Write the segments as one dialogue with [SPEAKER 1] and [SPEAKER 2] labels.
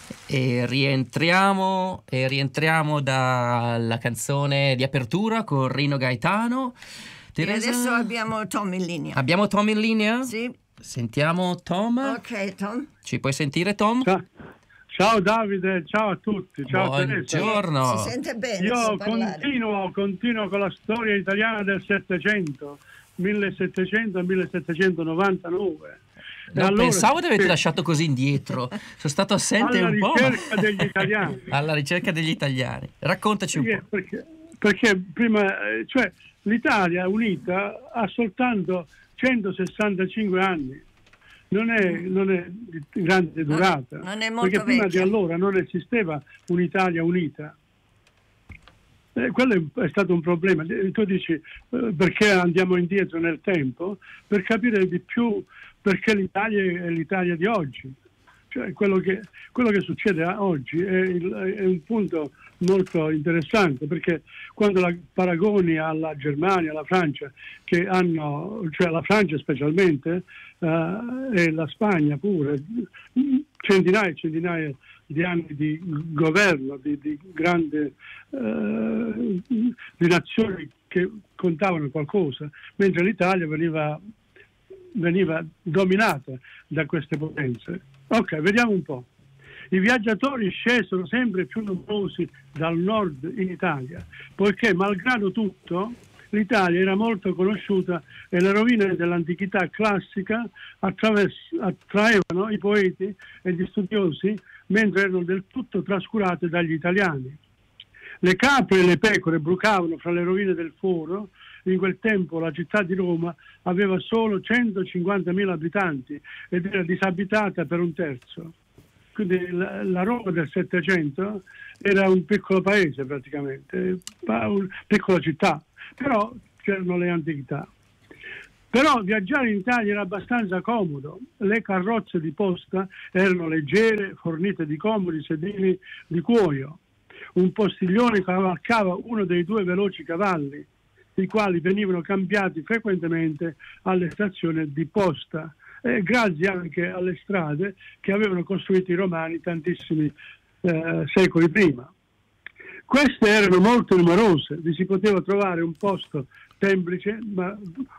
[SPEAKER 1] E rientriamo dalla canzone di apertura con Rino Gaetano. Teresa?
[SPEAKER 2] E adesso abbiamo Tom in linea.
[SPEAKER 1] Abbiamo Tom in linea?
[SPEAKER 2] Sì.
[SPEAKER 1] Sentiamo Tom.
[SPEAKER 2] Ok, Tom.
[SPEAKER 1] Ci puoi sentire, Tom?
[SPEAKER 3] Ciao Davide, ciao a tutti. Ciao
[SPEAKER 1] buongiorno.
[SPEAKER 2] Si sente bene.
[SPEAKER 3] Io continuo con la storia italiana del Settecento, 1700-1799.
[SPEAKER 1] Pensavo di averti lasciato così indietro. Sono stato assente un po'.
[SPEAKER 3] Alla ricerca degli italiani.
[SPEAKER 1] Alla ricerca degli italiani. Raccontaci un po'.
[SPEAKER 3] Perché prima, cioè, l'Italia unita ha soltanto 165 anni. Non è di grande durata.
[SPEAKER 2] Non è molto
[SPEAKER 3] perché prima
[SPEAKER 2] vecchia.
[SPEAKER 3] di allora non esisteva un'Italia unita. Quello è stato un problema. Tu dici perché andiamo indietro nel tempo? Per capire di più perché l'Italia è l'Italia di oggi. Cioè, quello che succede oggi è un punto molto interessante, perché quando la paragoni alla Germania, alla Francia, che hanno, cioè la Francia specialmente, e la Spagna pure, centinaia e centinaia di anni di governo, di grande di nazioni che contavano qualcosa, mentre l'Italia veniva dominata da queste potenze. Ok, vediamo un po'. I viaggiatori scesero sempre più numerosi dal nord in Italia, poiché malgrado tutto l'Italia era molto conosciuta e le rovine dell'antichità classica attraevano i poeti e gli studiosi, mentre erano del tutto trascurate dagli italiani. Le capre e le pecore brucavano fra le rovine del foro. In quel tempo la città di Roma aveva solo 150.000 abitanti ed era disabitata per un terzo. Quindi la Roma del Settecento era un piccolo paese praticamente, una piccola città, però c'erano le antichità. Però viaggiare in Italia era abbastanza comodo. Le carrozze di posta erano leggere, fornite di comodi sedili di cuoio. Un postiglione cavalcava uno dei due veloci cavalli, i quali venivano cambiati frequentemente alle stazioni di posta, grazie anche alle strade che avevano costruito i romani tantissimi secoli prima. Queste erano molto numerose, vi si poteva trovare un pasto semplice ma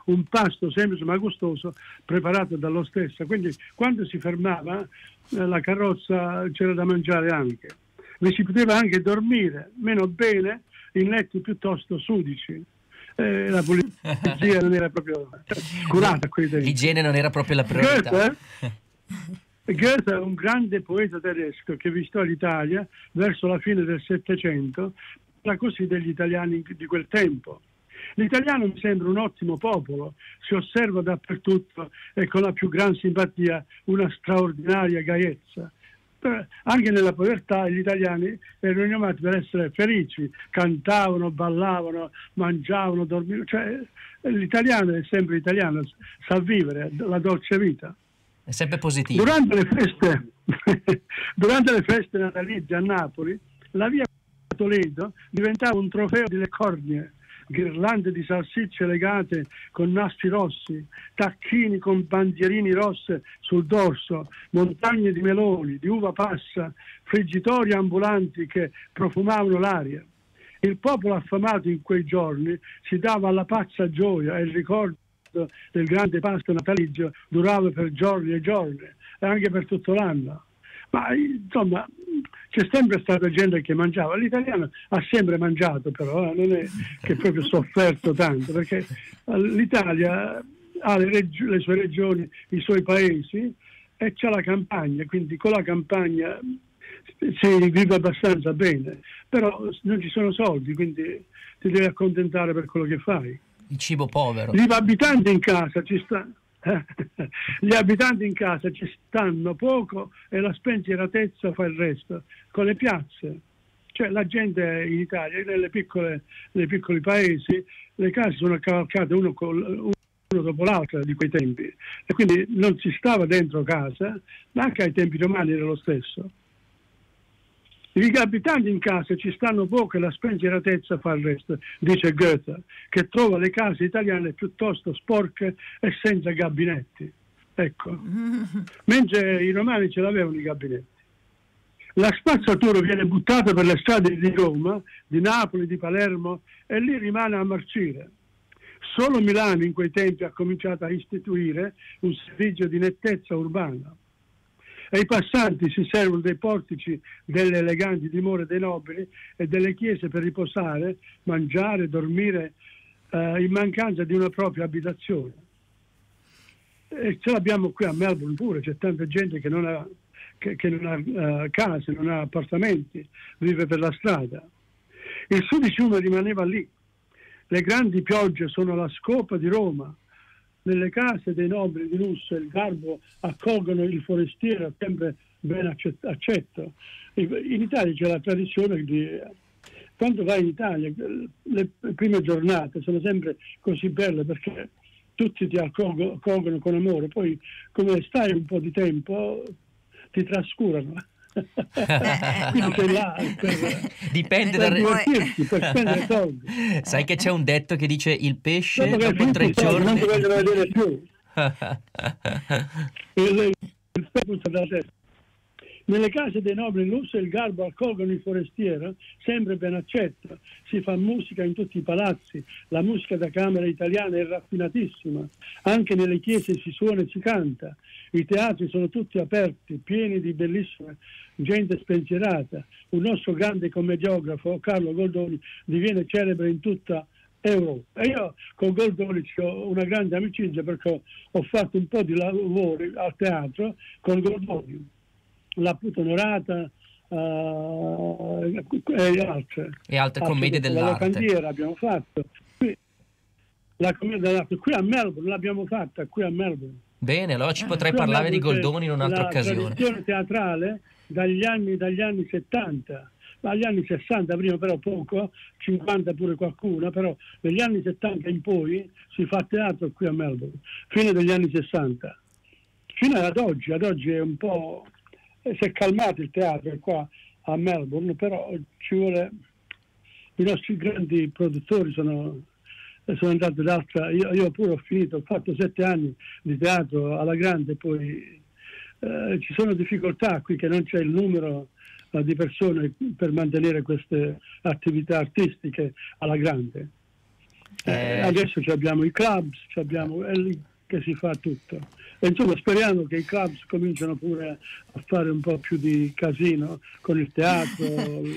[SPEAKER 3] gustoso, preparato dallo stesso. Quindi quando si fermava la carrozza c'era da mangiare anche. Vi si poteva anche dormire, meno bene, in letti piuttosto sudici. La pulizia non era proprio curata a quei tempi.
[SPEAKER 1] L'igiene non era proprio la priorità.
[SPEAKER 3] Goethe è un grande poeta tedesco che visitò l'Italia verso la fine del Settecento, parla così degli italiani di quel tempo. L'italiano mi sembra un ottimo popolo, si osserva dappertutto e con la più gran simpatia una straordinaria gaiezza. Anche nella povertà gli italiani erano chiamati per essere felici, cantavano, ballavano, mangiavano, dormivano. Cioè, l'italiano è sempre italiano, sa vivere la dolce vita.
[SPEAKER 1] È sempre positivo.
[SPEAKER 3] Durante le feste natalizie a Napoli, la via Toledo diventava un trofeo di cornie, ghirlande di salsicce legate con nastri rossi, tacchini con bandierini rosse sul dorso, montagne di meloni, di uva passa, friggitori ambulanti che profumavano l'aria. Il popolo affamato in quei giorni si dava alla pazza gioia e il ricordo del grande pasto natalizio durava per giorni e giorni e anche per tutto l'anno. Ma insomma c'è sempre stata gente che mangiava. L'italiano ha sempre mangiato, però non è che proprio sofferto tanto, perché l'Italia ha le sue regioni, i suoi paesi e c'ha la campagna, quindi con la campagna si vive abbastanza bene, però non ci sono soldi, quindi ti devi accontentare per quello che fai.
[SPEAKER 1] Il cibo povero.
[SPEAKER 3] Gli abitanti in casa ci stanno poco e la spensieratezza fa il resto. Con le piazze, cioè la gente in Italia, nei piccoli paesi, le case sono accavalcate uno dopo l'altro di quei tempi e quindi non si stava dentro casa, ma anche ai tempi romani era lo stesso. Gli abitanti in casa ci stanno poco e la spensieratezza fa il resto, dice Goethe, che trova le case italiane piuttosto sporche e senza gabinetti. Ecco. Mentre i romani ce l'avevano i gabinetti. La spazzatura viene buttata per le strade di Roma, di Napoli, di Palermo e lì rimane a marcire. Solo Milano in quei tempi ha cominciato a istituire un servizio di nettezza urbana e i passanti si servono dei portici, delle eleganti dimore dei nobili e delle chiese per riposare, mangiare, dormire in mancanza di una propria abitazione. E ce l'abbiamo qui a Melbourne pure, c'è tanta gente che non ha case, non ha appartamenti, vive per la strada. Il sud di Fiume rimaneva lì. Le grandi piogge sono la scopa di Roma. Nelle case dei nobili di lusso il garbo accolgono il forestiero sempre ben accetto. In Italia c'è la tradizione di quando vai in Italia le prime giornate sono sempre così belle perché tutti ti accolgono con amore, poi come stai un po' di tempo ti trascurano. Quindi là
[SPEAKER 1] dipende
[SPEAKER 3] per
[SPEAKER 1] dal
[SPEAKER 3] divertirti, per spendere soldi.
[SPEAKER 1] Sai che c'è un detto che dice il pesce
[SPEAKER 3] Dopo che
[SPEAKER 1] dopo 3 giorni
[SPEAKER 3] non ti vogliono vedere più. Il pezzo della testa. Nelle case dei nobili in lusso il garbo accolgono il forestiero sempre ben accetto. Si fa musica in tutti i palazzi, la musica da camera italiana è raffinatissima, anche nelle chiese si suona e si canta, i teatri sono tutti aperti, pieni di bellissima gente spensierata. Un nostro grande commediografo, Carlo Goldoni, diviene celebre in tutta Europa. E io con Goldoni ho una grande amicizia perché ho fatto un po' di lavori al teatro con Goldoni, La puta onorata
[SPEAKER 1] e altre commedie dell'arte.
[SPEAKER 3] La locandiera abbiamo fatto qui, la commedia dell'arte qui a Melbourne l'abbiamo fatta qui a Melbourne.
[SPEAKER 1] Bene, allora ci potrei parlare di Goldoni in un'altra occasione.
[SPEAKER 3] La tradizione teatrale dagli anni 70, agli anni 60 prima però poco, 50 pure qualcuna, però negli anni 70 in poi si fa teatro qui a Melbourne, fine degli anni 60 fino ad oggi è un po', si è calmato il teatro qua a Melbourne, però ci vuole, i nostri grandi produttori sono andati d'altra, io pure ho finito, ho fatto 7 anni di teatro alla grande, poi ci sono difficoltà qui che non c'è il numero di persone per mantenere queste attività artistiche alla grande. Adesso abbiamo i clubs, è lì che si fa tutto. E insomma speriamo che i clubs cominciano pure a fare un po' più di casino con il teatro.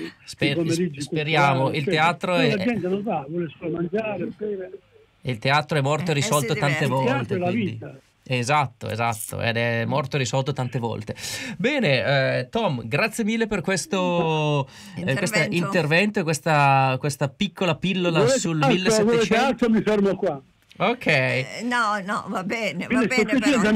[SPEAKER 1] Speriamo, il teatro
[SPEAKER 3] è... La gente non va, vuole solo mangiare, bere.
[SPEAKER 1] Il teatro è morto e risolto tante volte.
[SPEAKER 3] Il teatro è la vita.
[SPEAKER 1] Esatto, ed è morto e risolto tante volte. Bene, Tom, grazie mille per questo intervento e questa piccola pillola sul 1700.
[SPEAKER 3] Mi fermo qua.
[SPEAKER 1] Ok.
[SPEAKER 2] No, va bene però.
[SPEAKER 3] Dal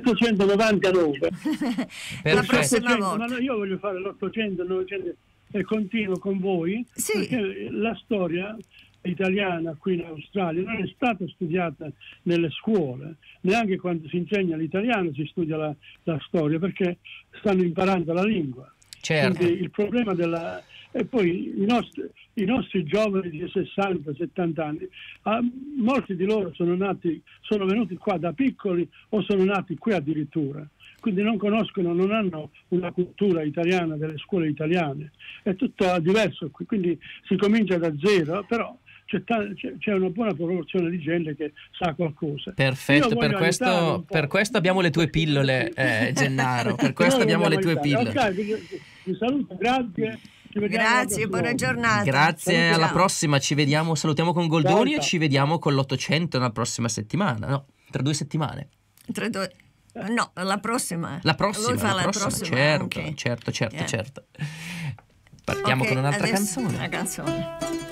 [SPEAKER 3] 1799.
[SPEAKER 2] La prossima volta.
[SPEAKER 3] Ma io voglio fare l'800, 900 e continuo con voi,
[SPEAKER 2] sì.
[SPEAKER 3] Perché la storia italiana qui in Australia non è stata studiata nelle scuole, neanche quando si insegna l'italiano si studia la storia, perché stanno imparando la lingua.
[SPEAKER 1] Certo.
[SPEAKER 3] Quindi il problema e poi i nostri giovani di 60-70 anni, molti di loro sono venuti qua da piccoli o sono nati qui addirittura, quindi non conoscono, non hanno una cultura italiana delle scuole italiane, è tutto diverso qui, quindi si comincia da zero, però c'è una buona proporzione di gente che sa qualcosa.
[SPEAKER 1] Perfetto, per questo abbiamo le tue pillole, Gennaro, per questo abbiamo le tue pillole.
[SPEAKER 3] Ok, vi saluto, grazie.
[SPEAKER 2] Grazie, buona giornata.
[SPEAKER 1] Grazie, alla prossima, ci vediamo, salutiamo con Goldoni e ci vediamo con l'800 la prossima settimana, no, tra 2 settimane.
[SPEAKER 2] No, la prossima.
[SPEAKER 1] La prossima,
[SPEAKER 2] Certo,
[SPEAKER 1] okay. certo. Partiamo con un'altra canzone.
[SPEAKER 2] Una canzone.